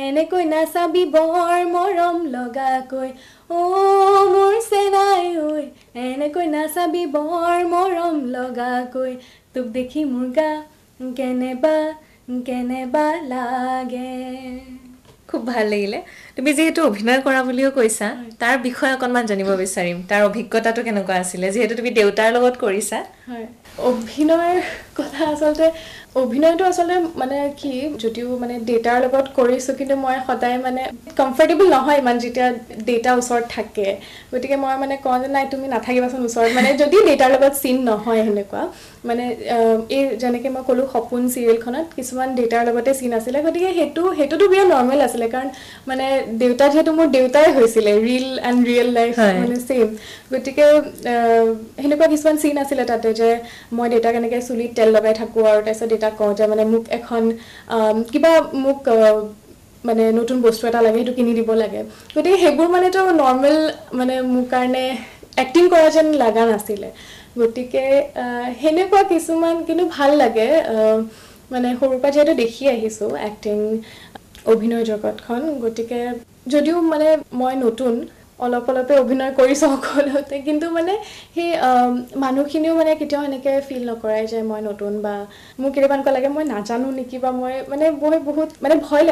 এনেকৈ নাচাবি বৰ মৰম লগাকৈ ও মোৰ চেনাই ঐ এনেকৈ নাচাবি বৰ মৰম লগাকৈ তোক দেখি মোৰ গা কেনেবা লাগে খুব ভাল লাগিলে তুমি যেহেতু অভিনয় কৰা বুলিও কৈছা তাৰ বিষয়ে অকনমান জানিব বিচাৰিম তাৰ অভিজ্ঞতাটো কেনেকুৱা আছিল যেহেতু তুমি দেউতাৰ লগত কৰিছা হয় অভিনয়ৰ কথা আচলতে অভিনয়টো আচলতে মানে কি যদিও মানে ডেটাৰ লগত কৰিছো কিন্তু মই সদায় মানে কমফৰ্টেবল নহয় ইমান যেতিয়া ডেটা ওচৰত থাকে গতিকে মই মানে কওঁ যে নাই তুমি নাথাকিবাচোন ওচৰত মানে যদি ডেটাৰ লগত চিন নহয় হেনেকুৱা মানে এই যেনেকৈ মই ক'লো সপোন চিৰিয়েলখনত কিছুমান ডেটাৰ লগতে চিন আছিলে গতিকে হেতুটো বিয়া নৰ্মেল আছিলে কাৰণ মানে দেউতা যেহেতু মোৰ দেউতাই হৈছিলে ৰিয়েল লাইফ মানে সেম গতিকে হেনেকুৱা কিছুমান চিন আছিলে তাতে যে মই দেউতাক এনেকৈ চুলিত তেল লগাই থাকোঁ আৰু তাৰপিছত দেউতাক কওঁ যে মানে মোক এখন কিবা মোক মানে নতুন বস্তু এটা লাগে সেইটো কিনি দিব লাগে গতিকে সেইবোৰ মানেতো নৰ্মেল মানে মোৰ কাৰণে এক্টিং কৰা যেন লগা নাছিলে গতিকে হেনেকুৱা কিছুমান কিন্তু ভাল লাগে মানে সৰুৰ পৰা যেহেতু দেখি আহিছোঁ এক্টিং অভিনয় জগতখন গতিকে যদিও মানে মই নতুন অলপে অভিনয় কৰিছোঁ সকলোতে কিন্তু মানে সেই মানুহখিনিও মানে কেতিয়াও এনেকৈ ফিল নকৰে যে মই নতুন বা মোক কেতিয়াবা এনেকুৱা লাগে মই নাজানো নেকি বা মই মানে বহুত মানে ভয়